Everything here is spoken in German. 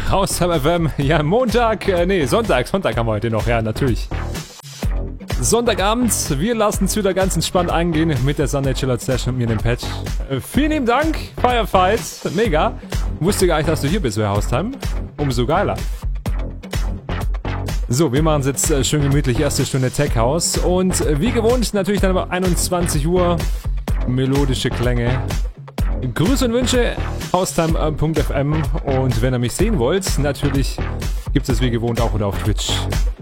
Haustime FM, ja, Montag, Sonntag haben wir heute noch, ja, natürlich. Sonntagabend, wir lassen es wieder ganz entspannt angehen mit der Sunday Chillout Session und mir dem Patch. Vielen lieben Dank, Firefight, mega. Wusste gar nicht, dass du hier bist bei Haustime. Umso geiler. So, wir machen es jetzt schön gemütlich, erste Stunde Tech House. Und wie gewohnt, natürlich dann aber 21 Uhr, melodische Klänge. Grüße und Wünsche, haustime.fm. Und wenn ihr mich sehen wollt, natürlich gibt es wie gewohnt auch wieder auf Twitch.